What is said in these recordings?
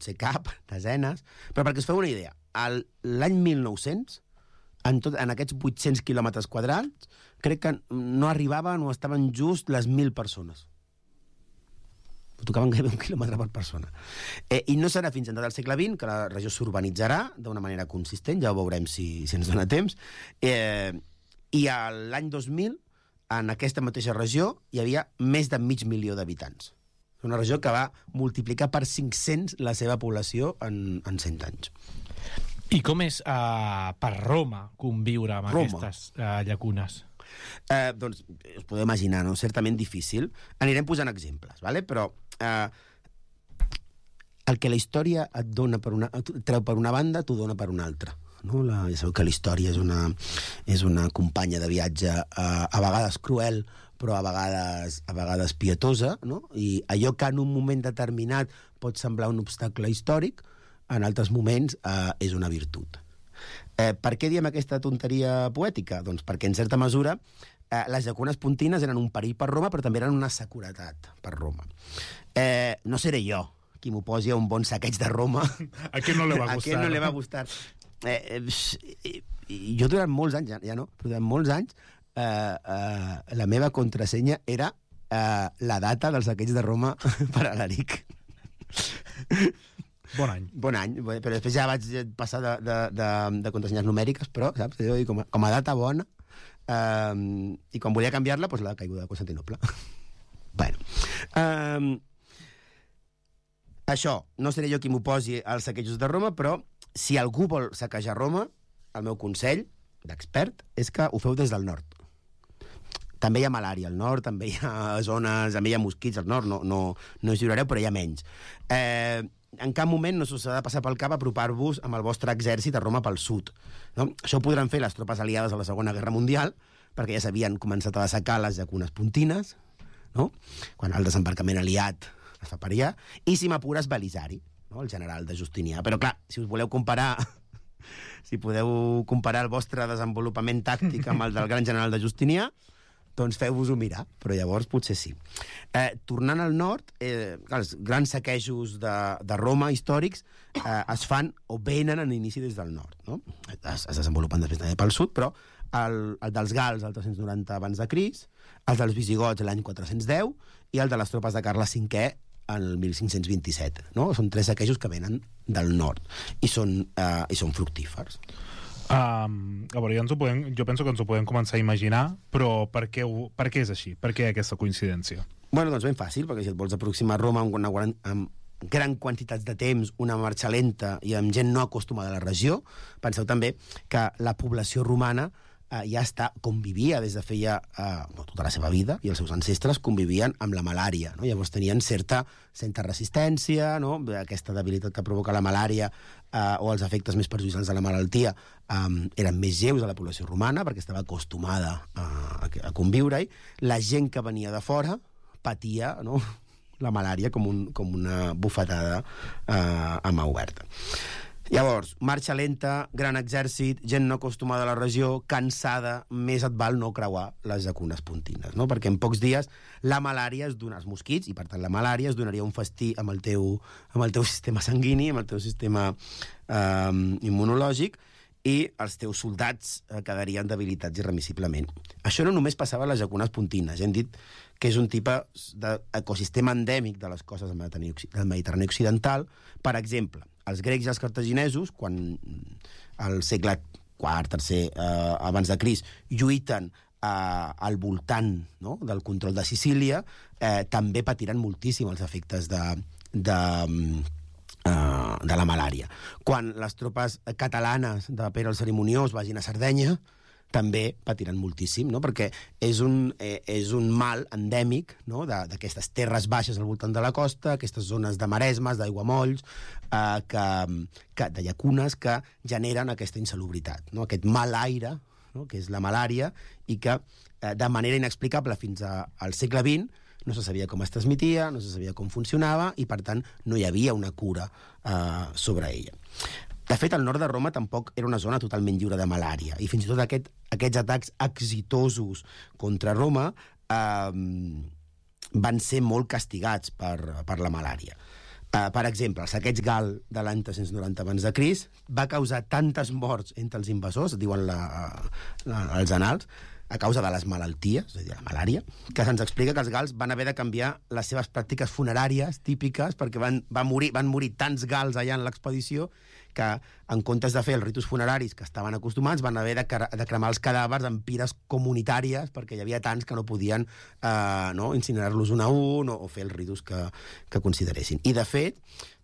potser cap, desenes, però perquè us feu una idea, l'any 1900, en aquests 800 quilòmetres quadrats, crec que no arribaven o estaven just les 1.000 persones. Tocaven gairebé 1 quilòmetre per persona. I no serà fins entrada al segle XX que la regió s'urbanitzarà d'una manera consistent, ja ho veurem si ens dona temps, i l'any 2000, en aquesta mateixa regió, hi havia més de 500.000 d'habitants. Una regió que va multiplicar per 500 la seva població en 100 anys. I com és per Roma conviure amb aquestes llacunes? Doncs us podeu imaginar, no? Certament difícil. Anirem posant exemples, ¿vale? Però el que la història et dona treu per una banda, t'ho dona per una altra. No? Ja sabeu que la història és una companya de viatge a vegades cruel, però a vegades pietosa, no? I allò que en un moment determinat pot semblar un obstacle històric, en altres moments és una virtut. Per què diem aquesta tonteria poètica? Doncs perquè, en certa mesura, les llacunes pontines eren un perill per Roma, però també eren una seguretat per Roma. No seré jo qui m'oposi a un bon saqueig de Roma. A qui no li va gustar? A qui no li va gustar. Jo durant molts anys, ja no, però durant molts anys, la meva contrasenya era la data del saqueig de Roma per a l'Eric. Bon any. Bon any, però després ja vaig passar de contrasenyes numèriques, però, saps, com a data bona, i quan volia canviar-la, doncs la caiguda de Constantinople. Bueno. Això, no seré jo qui m'oposi als saquejos de Roma, però si algú vol saquejar Roma, el meu consell d'expert és que ho feu des del nord. També hi ha malària al nord, també hi ha zones, també hi ha mosquits al nord, no us lliurareu, però hi ha menys. En cap moment no s'us ha de passar pel cap apropar-vos amb el vostre exèrcit a Roma pel sud. No? Això ho podran fer les tropes aliades a la Segona Guerra Mundial, perquè ja s'havien començat a dessecar les llacunes pontines, no? Quan el desembarcament aliat es fa per allà, i si m'apures Belisari, no? El general de Justinià. Però clar, si us voleu comparar, si podeu comparar el vostre desenvolupament tàctic amb el del gran general de Justinià, doncs feu-vos-ho mirar, però llavors potser sí. Tornant al nord, els grans saquejos de Roma històrics es fan o venen en inici des del nord, no? Es desenvolupen després també pel sud, però el dels gals el 390 abans de Crist, el dels visigots l'any 410 i el de les tropes de Carles V el 1527, no? Són 3 saquejos que venen del nord i són fructífers. A veure, jo penso que ens ho podem començar a imaginar, però per què és així? Per què aquesta coincidència? Bueno, doncs ben fàcil, perquè si et vols aproximar a Roma amb gran quantitats de temps, una marxa lenta i amb gent no acostumada a la regió, penseu també que la població romana ja convivia des de feia tota la seva vida, i els seus ancestres convivien amb la malària, no? Llavors tenien certa resistència, no? Aquesta debilitat que provoca la malària o els efectes més perjudicials de la malaltia eren més lleus a la població romana perquè estava acostumada a conviure-hi. La gent que venia de fora patia, no? La malària com una bufetada a mà oberta. Llavors, marxa lenta, gran exèrcit, gent no acostumada a la regió, cansada, més et val no creuar les llacunes pontines, no? Perquè en pocs dies la malària es dona als mosquits, i per tant la malària es donaria un festí amb el teu sistema sanguini, amb el teu sistema immunològic, i els teus soldats quedarien debilitats irremissiblement. Això no només passava a les llacunes pontines, ja hem dit que és un tipus d'ecosistema endèmic de les costes del Mediterrani occidental. Per exemple, els grecs i els cartaginesos, quan al segle IV, III abans de Crist, lluiten al voltant, no? del control de Sicília, també patiran moltíssim els efectes de la malària. Quan les tropes catalanes de Pere el Cerimoniós vagin a Sardenya, també patiran moltíssim, no? Perquè és un mal endèmic, no? D'aquestes terres baixes al voltant de la costa, aquestes zones de maresmes, d'aiguamolls, de llacunes que generen aquesta insalubritat, no? Aquest mal aire, no? Que és la malària, i que de manera inexplicable fins al segle XX no se sabia com es transmetia, no se sabia com funcionava, i per tant no hi havia una cura sobre ella. De fet, el nord de Roma tampoc era una zona totalment lliure de malària, i fins i tot aquests atacs exitosos contra Roma van ser molt castigats per la malària. Per exemple, el saqueig gal de l'any 390 abans de Crist va causar tantes morts entre els invasors, diuen els annals, a causa de les malalties, és a dir, la malària, que se'ns explica que els gals van haver de canviar les seves pràctiques funeràries típiques perquè van morir tants gals allà en l'expedició que, en comptes de fer els ritus funeraris que estaven acostumats, van haver de cremar els cadàvers en pires comunitàries perquè hi havia tants que no podien incinerar-los un a un o fer els ritus que consideressin. I, de fet,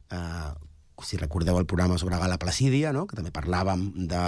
si recordeu el programa sobre Gala Placídia, no? Que també parlàvem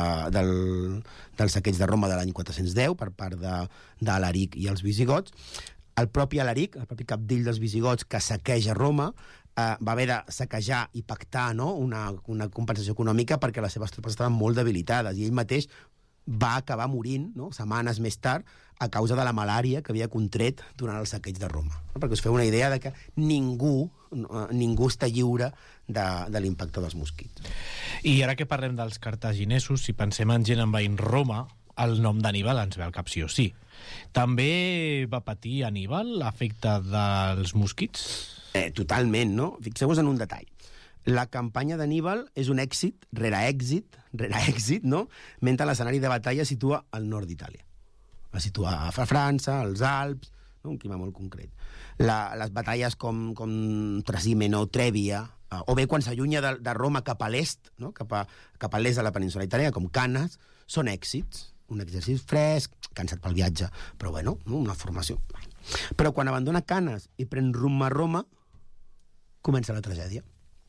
del saqueig de Roma de l'any 410 per part d'Alaric i els visigots. El propi Alaric, el propi capdill dels visigots que saqueja Roma, va haver de saquejar i pactar, no? una compensació econòmica perquè les seves tropes estaven molt debilitades i ell mateix va acabar morint, no? Setmanes més tard, a causa de la malària que havia contret durant el saqueig de Roma. No? Perquè us feu una idea de que ningú està lliure de l'impacte dels mosquits. I ara que parlem dels cartaginesos, si pensem en gent envaint Roma, el nom d'Aníbal ens ve al cap sí o sí. També va patir Aníbal l'efecte dels mosquits? Totalment, no? Fixeu-vos en un detall. La campanya d'Aníbal és un èxit rere èxit, no? Mentre l'escenari de batalla es situa al nord d'Itàlia. Es situa a França, als Alps, no? Un clima molt concret. Les batalles com Trasimeno, Trèvia, o bé quan s'allunya de Roma cap a l'est, no? cap a l'est de la península italiana, com Canes, són èxits. Un exercici fresc, cansat pel viatge, però bueno, una formació. Però quan abandona Canes i pren rumb a Roma, comença la tragèdia.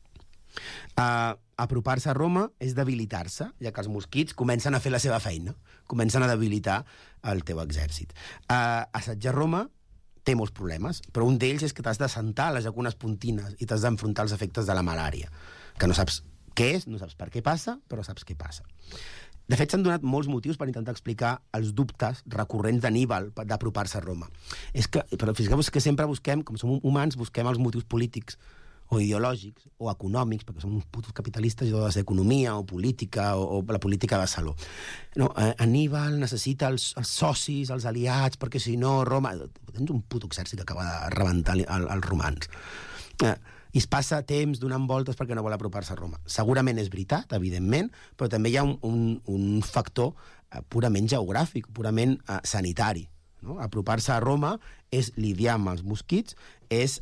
Apropar-se a Roma és debilitar-se, ja que els mosquits comencen a fer la seva feina, comencen a debilitar el teu exèrcit. Assetjar Roma té molts problemes, però un d'ells és que t'has d'assentar a les llacunes pontines i t'has d'enfrontar als efectes de la malària, que no saps què és, no saps per què passa, però saps què passa. De fet, s'han donat molts motius per intentar explicar els dubtes recurrents d'Aníbal d'apropar-se a Roma. Però fixeu-vos que sempre busquem, com som humans, busquem els motius polítics o ideològics o econòmics, perquè som uns putos capitalistes i tot ha de ser economia o política o la política de saló. No, Aníbal necessita els socis, els aliats, perquè si no Roma... Tens un puto exèrcit que acaba de rebentar els romans. I es passa temps donant voltes perquè no vol apropar-se a Roma. Segurament és veritat, evidentment, però també hi ha un factor purament geogràfic, purament sanitari. No? Apropar-se a Roma és lidiar amb els mosquits, és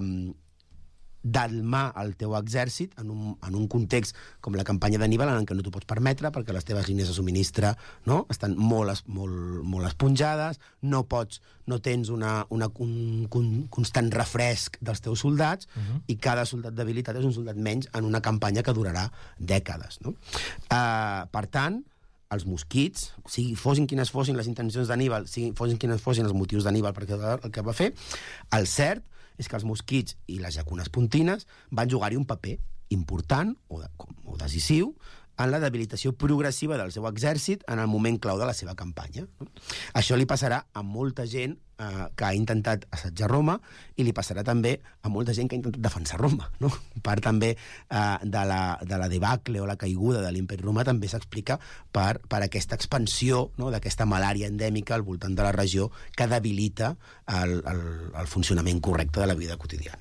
dalmar el teu exèrcit en un context com la campanya d'Aníbal en què no t'ho pots permetre perquè les teves línies de subministre, no? Estan molt esponjades, no tens un constant refresc dels teus soldats i cada soldat debilitat és un soldat menys en una campanya que durarà dècades. No? Per tant, els mosquits, fossin quines fossin les intencions d'Aníbal, fossin quines fossin els motius d'Aníbal perquè el que va fer, el cert és que els mosquits i les llacunes pontines van jugar-hi un paper important o decisiu en la debilitació progressiva del seu exèrcit en el moment clau de la seva campanya. No? Això li passarà a molta gent que ha intentat assetjar Roma i li passarà també a molta gent que ha intentat defensar Roma. No? Part també de la debacle o la caiguda de l'imperi romà també s'explica per aquesta expansió, no? D'aquesta malària endèmica al voltant de la regió que debilita el funcionament correcte de la vida quotidiana.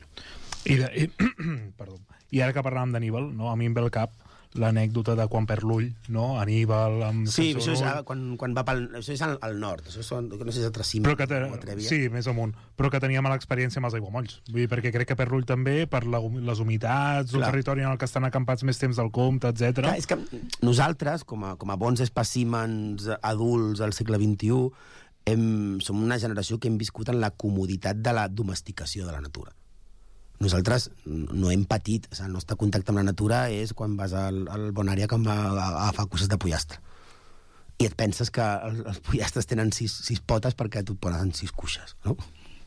I ara que parlàvem d'Aníbal, no? A mi em ve al cap l'anècdota de quan perd l'ull, no? Aníbal... Sí, això és quan va això és al nord, això són, no sé si és a Trasímeno o a Trèvia. Sí, més amunt, però que tenia mala experiència amb els aiguamolls. Vull dir, perquè crec que perd l'ull també per les humitats, el territori en el que estan acampats més temps del compte, etc. És que nosaltres, com a bons espècimens adults al segle XXI, som una generació que hem viscut en la comoditat de la domesticació de la natura. Nosaltres no hem patit, el nostre contacte amb la natura és quan vas al Bonària que va agafar cosses de pollastre. I et penses que els pollastres tenen sis potes perquè tu et posen 6 cuixes, no?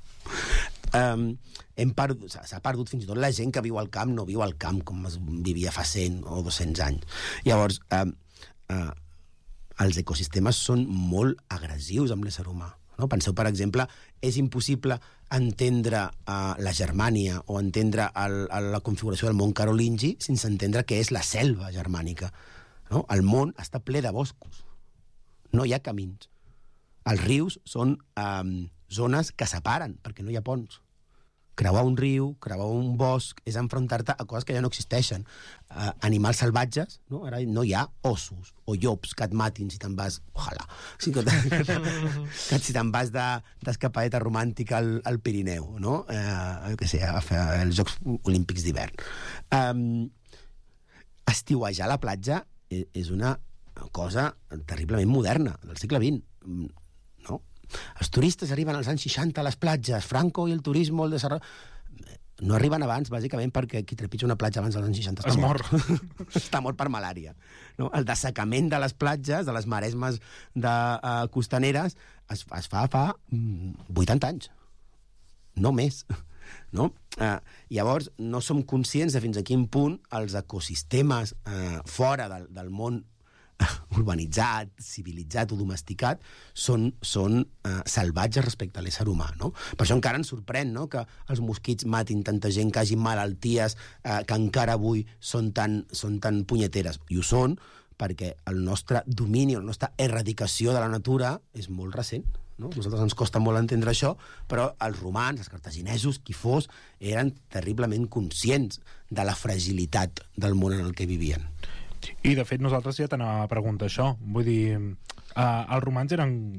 S'ha perdut fins i tot la gent que viu al camp, no viu al camp com es vivia fa 100 o 200 anys. Llavors, els ecosistemes són molt agressius amb l'ésser humà. No? Penseu, per exemple, és impossible entendre la Germània o entendre la configuració del món carolingi sense entendre què és la selva germànica. No? El món està ple de boscos. No hi ha camins. Els rius són zones que separen, perquè no hi ha ponts. creuar un riu, creuar un bosc, és enfrontar-te a coses que ja no existeixen. Animals salvatges, no? Ara no hi ha ossos o llops que et matin si te'n vas... Ojalà. Si te'n vas d'escapadeta romàntica al Pirineu, no? Jo què sé, a fer els Jocs Olímpics d'hivern. Estiuejar a la platja és una cosa terriblement moderna, del segle XX, no? Els turistes arriben als anys 60 a les platges, Franco i el turisme, el desarrollo... No arriben abans, bàsicament, perquè qui trepitja una platja abans dels anys 60 està mort. Està mort per malària. No? El dessecament de les platges, de les maresmes costaneres, es fa 80 anys. No més. No? Llavors, no som conscients de fins a quin punt els ecosistemes fora del món urbanitzat, civilitzat o domesticat són salvatges respecte a l'ésser humà, no? Per això encara ens sorprèn, no?, que els mosquits matin tanta gent, que hagin malalties que encara avui són tan punyeteres. I ho són perquè el nostre domini, la nostra erradicació de la natura és molt recent, no? A nosaltres ens costa molt entendre això, però els romans, els cartaginesos, qui fos, eren terriblement conscients de la fragilitat del món en el que vivien. I, de fet, nosaltres ja t'anàvem a preguntar això. Vull dir, els romans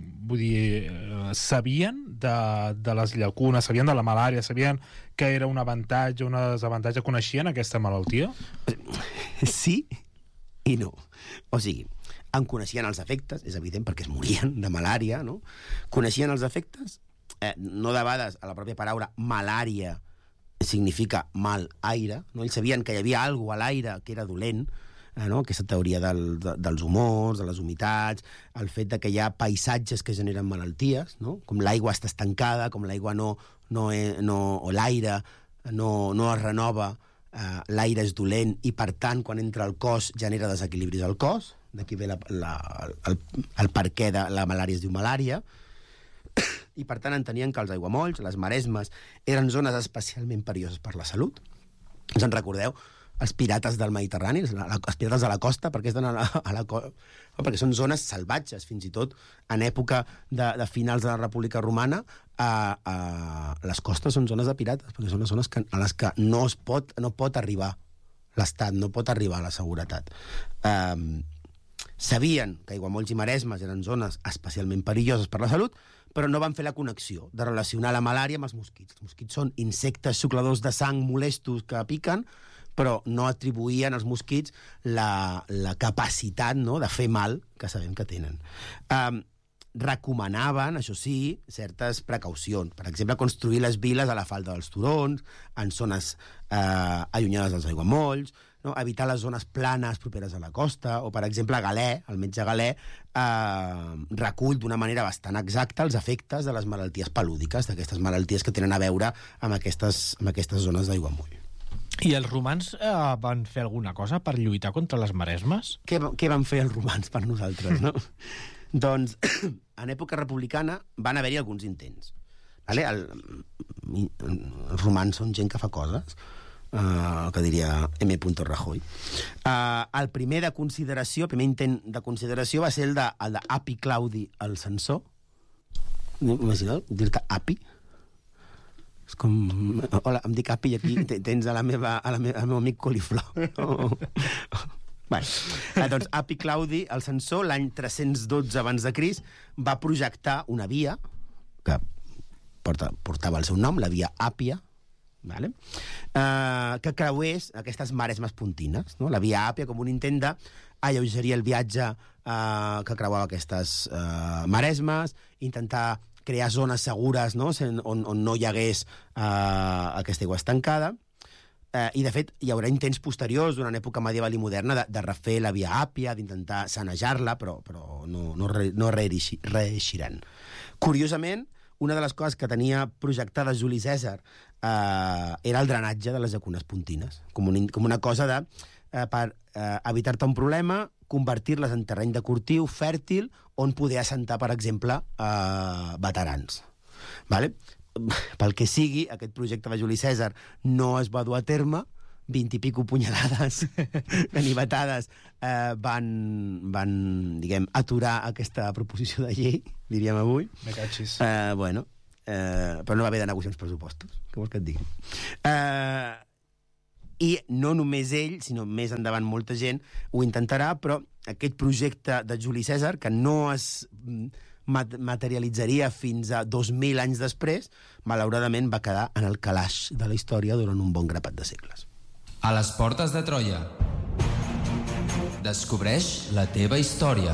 sabien de les llacunes, sabien de la malària, sabien que era un avantatge o un desavantatge, coneixien aquesta malaltia? Sí i no. O sigui, en coneixien els efectes, és evident, perquè es morien de malària, no? Coneixien els efectes, no debades a la pròpia paraula malària significa mal aire, no? Ells sabien que hi havia alguna cosa a l'aire que era dolent, no? Aquesta teoria dels humors, de les humitats, el fet de que hi ha paisatges que generen malalties, no? Com l'aigua està estancada, com l'aigua o l'aire no es renova, l'aire és dolent i, per tant, quan entra al cos genera desequilibris al cos. D'aquí ve el per què de la malària es diu malària. I, per tant, entenien que els aiguamolls, les maresmes, eren zones especialment perilloses per la salut. Us en recordeu? Els pirates del Mediterrani, els pirates de la costa, perquè estan perquè són zones salvatges, fins i tot en època de finals de la República Romana, les costes són zones de pirates, perquè són les zones a les que no pot arribar l'Estat, no pot arribar la seguretat. Sabien que aiguamolls i maresmes eren zones especialment perilloses per la salut, però no van fer la connexió de relacionar la malària amb els mosquits. Els mosquits són insectes xucladors de sang molestos que piquen, però no atribuïen als mosquits la capacitat, no?, de fer mal que sabem que tenen. Recomanaven, això sí, certes precaucions. Per exemple, construir les viles a la falda dels turons, en zones allunyades dels aiguamolls, no? Evitar les zones planes properes a la costa, o, per exemple, Galè, el metge Galè, recull d'una manera bastant exacta els efectes de les malalties pelúdiques, d'aquestes malalties que tenen a veure amb aquestes zones d'aiguamoll. I els romans van fer alguna cosa per lluitar contra les maresmes? Què van fer els romans per nosaltres, no? Doncs, en època republicana van haver-hi alguns intents. Vale? Els romans són gent que fa coses, que diria M. Rajoy. El primer intent de consideració va ser el d'Api Claudi el censor. Imagineu dir-te Api? És com... Hola, em dic Api i aquí tens al meu amic Coliflor. Doncs Api Claudi, el censor, l'any 312 abans de Crist, va projectar una via que portava el seu nom, la via Àpia, que creués aquestes maresmes pontines. La via Àpia com un intent d'alleugerir el viatge que creuava aquestes maresmes, intentar crear zones segures, no?, on no hi hagués aquesta aigua estancada. I, de fet, hi haurà intents posteriors durant època medieval i moderna de refer la via Àpia, d'intentar sanejar-la, però no reeixiran. Curiosament, una de les coses que tenia projectada Juli Cèsar era el drenatge de les llacunes pontines, com una cosa per evitar-te un problema, convertir-les en terreny de cultiu fèrtil on poder assentar, per exemple, veterans. Vale? Pel que sigui, aquest projecte de Juli Cèsar no es va dur a terme, 20 i pico punyalades ganivetades van, diguem, aturar aquesta proposició de llei, diríem avui. Me cachis. però no va haver de negociar uns pressupostos. Què vols que et digui? I no només ell, sinó més endavant molta gent ho intentarà, però aquest projecte de Juli Cèsar, que no es materialitzaria fins a 2.000 anys després, malauradament va quedar en el calaix de la història durant un bon grapat de segles. A les portes de Troia. Descobreix la teva història.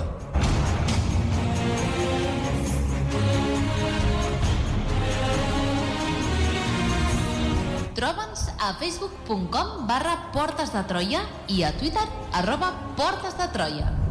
Troba'ns a facebook.com/Portes de Troia i a Twitter @Portes de Troia.